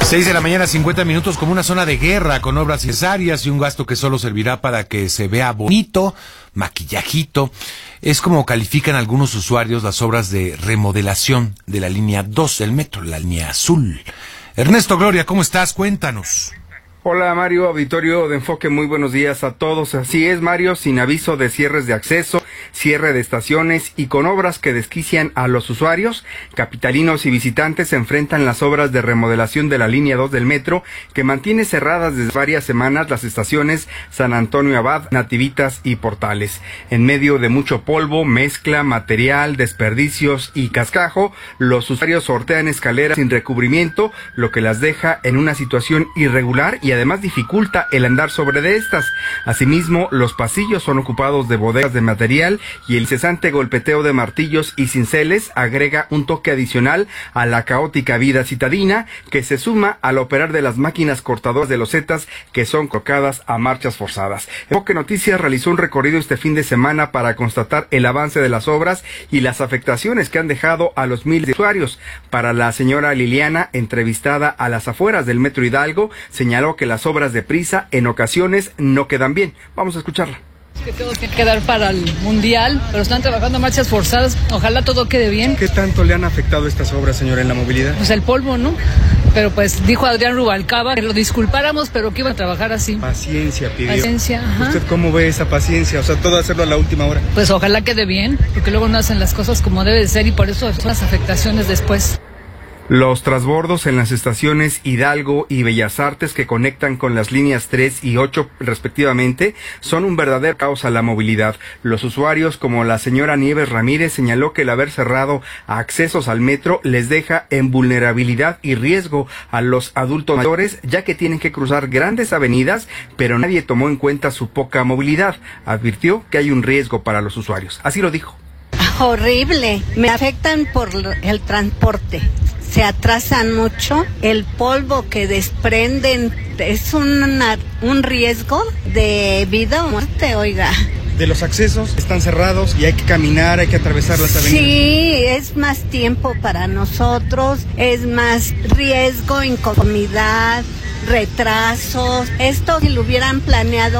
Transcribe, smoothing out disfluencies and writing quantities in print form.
6 de la mañana, 50 minutos, como una zona de guerra, con obras necesarias y un gasto que solo servirá para que se vea bonito, maquillajito. Es como califican algunos usuarios las obras de remodelación de la línea 2 del metro, la línea azul. Ernesto Gloria, ¿cómo estás? Cuéntanos. Hola Mario, auditorio de Enfoque, muy buenos días a todos. Así es Mario, sin aviso de cierres de acceso, cierre de estaciones y con obras que desquician a los usuarios, capitalinos y visitantes se enfrentan las obras de remodelación de la línea 2 del metro, que mantiene cerradas desde varias semanas las estaciones San Antonio Abad, Nativitas y Portales. En medio de mucho polvo, mezcla, material, desperdicios y cascajo, los usuarios sortean escaleras sin recubrimiento, lo que las deja en una situación irregular y además dificulta el andar sobre de estas. Asimismo, los pasillos son ocupados de bodegas de material y el cesante golpeteo de martillos y cinceles agrega un toque adicional a la caótica vida citadina, que se suma al operar de las máquinas cortadoras de losetas que son colocadas a marchas forzadas. Enfoque Noticias realizó un recorrido este fin de semana para constatar el avance de las obras y las afectaciones que han dejado a los miles de usuarios. Para la señora Liliana, entrevistada a las afueras del Metro Hidalgo, señaló que las obras de prisa en ocasiones no quedan bien. Vamos a escucharla. Que todo tiene que quedar para el mundial, pero están trabajando a marchas forzadas. Ojalá todo quede bien. ¿Qué tanto le han afectado estas obras, señora, en la movilidad? Pues el polvo, ¿no? Pero pues dijo Adrián Rubalcaba que lo disculpáramos, pero que iba a trabajar así. Paciencia pidió. Paciencia, ajá. ¿Usted cómo ve esa paciencia? O sea, todo hacerlo a la última hora. Pues ojalá quede bien, porque luego no hacen las cosas como debe de ser y por eso son las afectaciones después. Los transbordos en las estaciones Hidalgo y Bellas Artes, que conectan con las líneas 3 y 8 respectivamente, son un verdadero caos a la movilidad. Los usuarios, como la señora Nieves Ramírez, señaló que el haber cerrado accesos al metro les deja en vulnerabilidad y riesgo a los adultos mayores, ya que tienen que cruzar grandes avenidas, pero nadie tomó en cuenta su poca movilidad. Advirtió que hay un riesgo para los usuarios. Así lo dijo. Horrible, me afectan por el transporte. Se atrasan mucho, el polvo que desprenden es un riesgo de vida o muerte, oiga. De los accesos están cerrados y hay que caminar, hay que atravesar las avenidas. Sí, es más tiempo para nosotros, es más riesgo, incomodidad, retrasos. Esto si lo hubieran planeado